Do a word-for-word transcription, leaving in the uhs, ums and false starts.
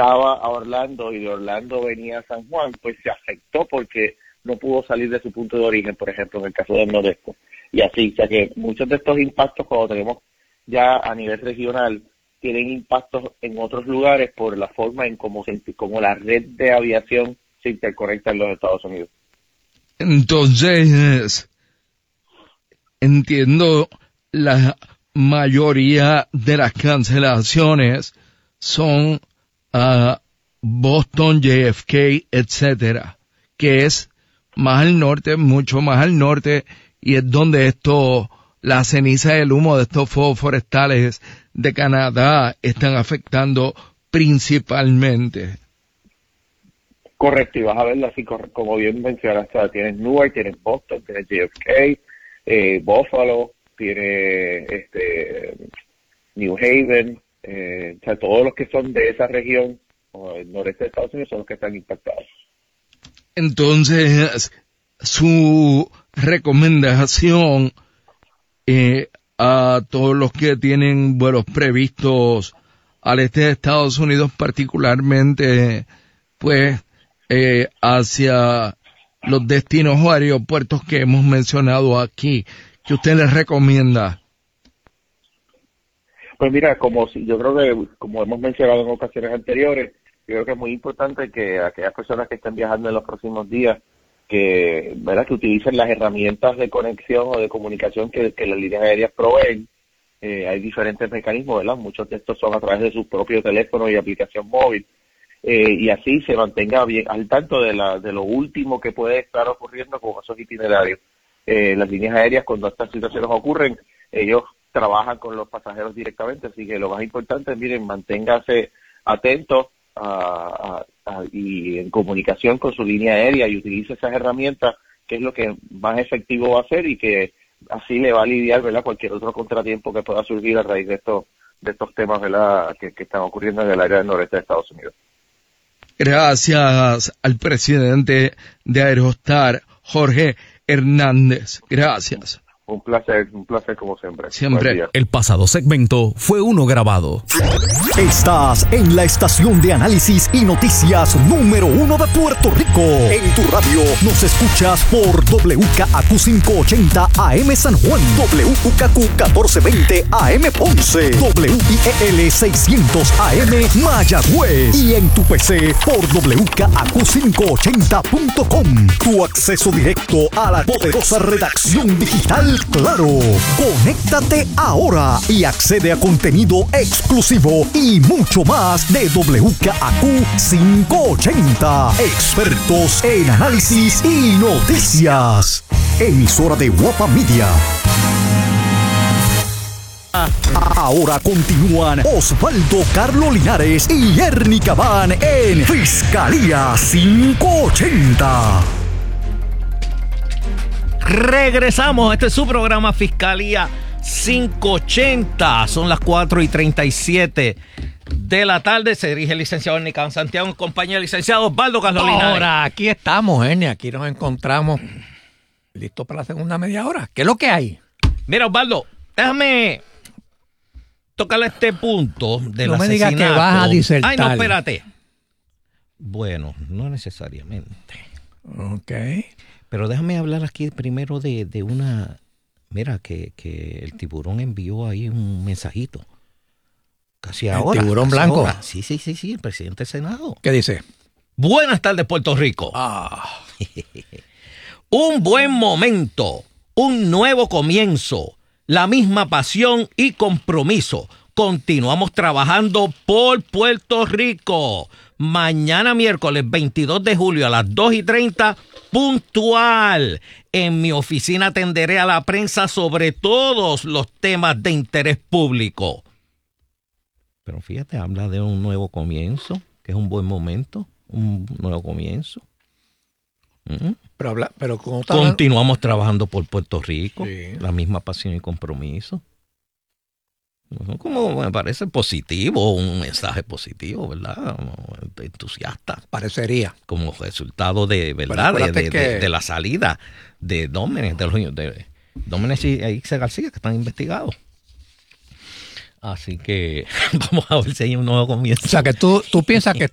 conectaba a Orlando y de Orlando venía a San Juan, pues se afectó porque no pudo salir de su punto de origen, por ejemplo, en el caso del Nordeste. Y así, o sea que muchos de estos impactos, cuando tenemos ya a nivel regional, tienen impactos en otros lugares por la forma en cómo, se, cómo la red de aviación se interconecta en los Estados Unidos. Entonces, entiendo, la mayoría de las cancelaciones son uh, Boston, J F K, etcétera, que es más al norte, mucho más al norte, y es donde esto, la ceniza y el humo de estos fuegos forestales de Canadá están afectando principalmente. Correcto, y vas a verlo así, como bien mencionaste, tienes Newark, tienes Boston, tienes J F K, eh, Buffalo, tienes este, New Haven, eh, o sea, todos los que son de esa región, o el noreste de Estados Unidos, son los que están impactados. Entonces, su recomendación eh, a todos los que tienen vuelos previstos al este de Estados Unidos, particularmente, pues, eh, hacia los destinos o aeropuertos que hemos mencionado aquí, ¿qué usted les recomienda? Pues mira, como si, yo creo que, como hemos mencionado en ocasiones anteriores, yo creo que es muy importante que aquellas personas que estén viajando en los próximos días, que, ¿verdad?, que utilicen las herramientas de conexión o de comunicación que, que las líneas aéreas proveen. Eh, hay diferentes mecanismos, ¿verdad? Muchos de estos son a través de su propio teléfono y aplicación móvil. Eh, y así se mantenga bien al tanto de la de lo último que puede estar ocurriendo con esos itinerarios. Eh, las líneas aéreas, cuando estas situaciones ocurren, ellos trabajan con los pasajeros directamente, así que lo más importante es, miren, manténgase atentos a, a, a, y en comunicación con su línea aérea y utilice esas herramientas, que es lo que más efectivo va a ser y que así le va a lidiar, ¿verdad?, cualquier otro contratiempo que pueda surgir a raíz de estos de estos temas, ¿verdad?, que, que están ocurriendo en el área del noreste de Estados Unidos. Gracias al presidente de Aerostar, Jorge Hernández. Gracias. Un placer, un placer como siempre. Siempre. El pasado segmento fue uno grabado. Estás en la estación de análisis y noticias número uno de Puerto Rico. En tu radio nos escuchas por W K A Q quinientos ochenta A M San Juan, W K Q catorce veinte A M Ponce, W I E L seiscientos A M Mayagüez y en tu P C por W K A Q quinientos ochenta punto com. Tu acceso directo a la poderosa redacción digital Claro. Conéctate ahora y accede a contenido exclusivo y mucho más de W K A Q quinientos ochenta. Expertos en análisis y noticias. Emisora de Guapa Media. Ahora continúan Osvaldo Carlos Linares y Ernie Cabán en Fiscalía quinientos ochenta. Regresamos, este es su programa Fiscalía quinientos ochenta. Son las cuatro y treinta y siete de la tarde. Se dirige el licenciado Ernie Cabán Santiago en compañía del licenciado Osvaldo Carlos Linares. Ahora, aquí estamos, Ernie, aquí nos encontramos. ¿Listo para la segunda media hora? ¿Qué es lo que hay? Mira, Osvaldo, déjame tocarle este punto del no asesinato. me digas que vas a disertar. Ay, no, espérate. Bueno, no necesariamente. Ok. Pero déjame hablar aquí primero de, de una... Mira, que, que el tiburón envió ahí un mensajito. Casi ahora. ¿El tiburón casi blanco? Ahora. Sí, sí, sí, sí, el presidente del Senado. ¿Qué dice? Buenas tardes, Puerto Rico. Ah. Un buen momento, un nuevo comienzo, la misma pasión y compromiso. Continuamos trabajando por Puerto Rico. Mañana miércoles veintidós de julio a las dos y treinta, puntual. En mi oficina atenderé a la prensa sobre todos los temas de interés público. Pero fíjate, habla de un nuevo comienzo, que es un buen momento, un nuevo comienzo. ¿Mm? Pero, habla, pero ¿cómo está Continuamos hablando? Trabajando por Puerto Rico, Sí. La misma pasión y compromiso. Como me parece positivo, un mensaje positivo, ¿verdad? Entusiasta. Parecería. Como resultado de, ¿verdad? De, de, que... de, de la salida de Dómenes, de los de Dómenes y Ixe García, que están investigados. Así que vamos a ver si hay un nuevo comienzo. O sea, que tú, tú piensas que